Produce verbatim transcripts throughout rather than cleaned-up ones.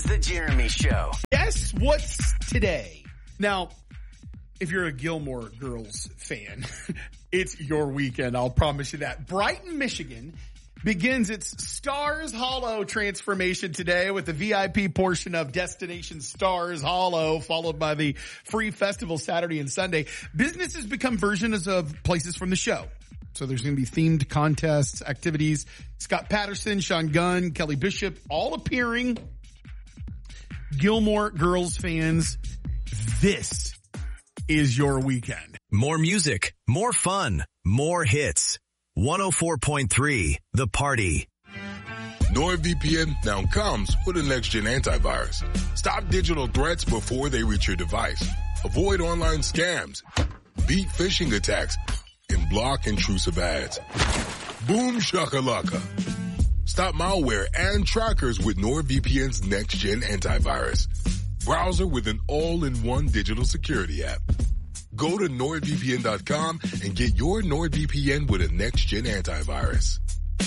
the Jeremy Show. Guess what's today? Now, if you're a Gilmore Girls fan, it's your weekend. I'll promise you that. Brighton, Michigan begins its Stars Hollow transformation today with the V I P portion of Destination Stars Hollow, followed by the free festival Saturday and Sunday. Businesses become versions of places from the show. So there's going to be themed contests, activities. Scott Patterson, Sean Gunn, Kelly Bishop, all appearing. Gilmore Girls fans, this is your weekend. More music, more fun, more hits. one oh four point three, The Party. NordVPN now comes with a next-gen antivirus. Stop digital threats before they reach your device. Avoid online scams. Beat phishing attacks. And block intrusive ads. Boom shakalaka. Stop malware and trackers with NordVPN's next-gen antivirus. Browser with an all-in-one digital security app. Go to NordVPN dot com and get your NordVPN with a next-gen antivirus.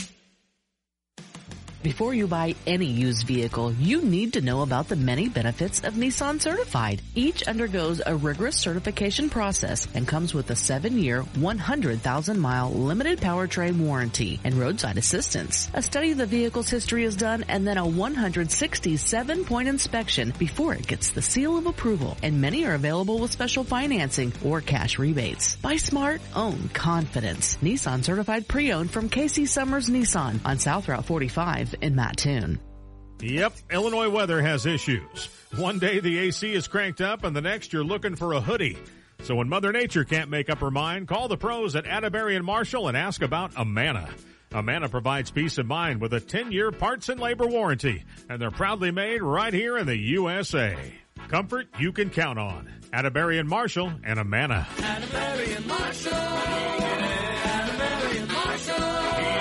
Before you buy any used vehicle, you need to know about the many benefits of Nissan Certified. Each undergoes a rigorous certification process and comes with a seven-year, one hundred thousand mile limited powertrain warranty and roadside assistance. A study of the vehicle's history is done and then a one hundred sixty-seven point inspection before it gets the seal of approval. And many are available with special financing or cash rebates. Buy smart, own confidence. Nissan Certified Pre-Owned from K C Summers Nissan on South Route forty-five in Mattoon. Yep, Illinois weather has issues. One day the A C is cranked up and the next you're looking for a hoodie. So when Mother Nature can't make up her mind, call the pros at Atterbury and Marshall and ask about Amana. Amana provides peace of mind with a ten-year parts and labor warranty, and they're proudly made right here in the U S A. Comfort you can count on. Atterbury and Marshall and Amana. Atterbury and Marshall. Atterbury and Marshall.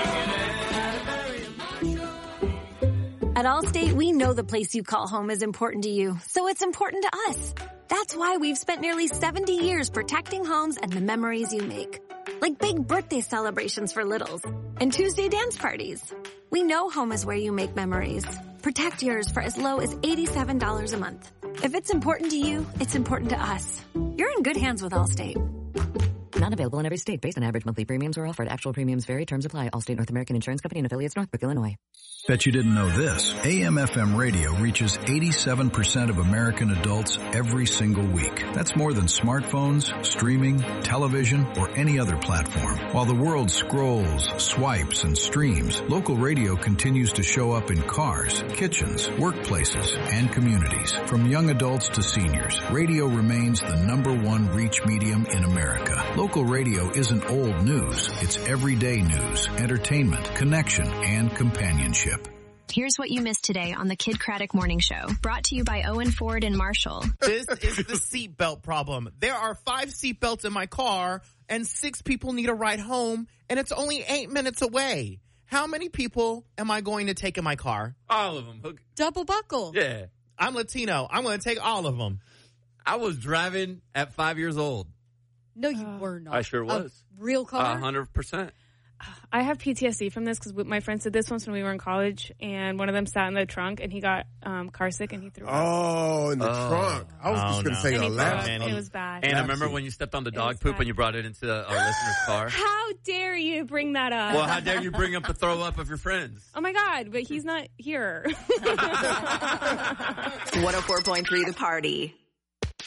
At Allstate, we know the place you call home is important to you, so it's important to us. That's why we've spent nearly seventy years protecting homes and the memories you make. Like big birthday celebrations for littles and Tuesday dance parties. We know home is where you make memories. Protect yours for as low as eighty-seven dollars a month. If it's important to you, it's important to us. You're in good hands with Allstate. Not available in every state based on average monthly premiums or offered. Actual premiums vary. Terms apply. Allstate North American Insurance Company and affiliates, Northbrook, Illinois. Bet you didn't know this. A M F M radio reaches eighty-seven percent of American adults every single week. That's more than smartphones, streaming, television, or any other platform. While the world scrolls, swipes, and streams, local radio continues to show up in cars, kitchens, workplaces, and communities. From young adults to seniors, radio remains the number one reach medium in America. Local radio isn't old news. It's everyday news, entertainment, connection, and companionship. Here's what you missed today on the Kid Craddock Morning Show, brought to you by Owen Ford and Marshall. This is the seatbelt problem. There are five seatbelts in my car, and six people need a ride home, and it's only eight minutes away. How many people am I going to take in my car? All of them. Double buckle. Yeah. I'm Latino. I'm going to take all of them. I was driving at five years old. No, you were not. I sure was. A real car? A hundred percent. I have P T S D from this because my friends did this once when we were in college, and one of them sat in the trunk, and he got um, car sick, and he threw up. Oh, in the Oh. trunk. I was Oh, just going to no. say And a he lap. threw up. It was bad. And I remember when you stepped on the dog was poop bad. and you brought it into our listener's car. How dare you bring that up? Well, how dare you bring up the throw up of your friends? Oh, my God, but he's not here. one oh four point three The Party.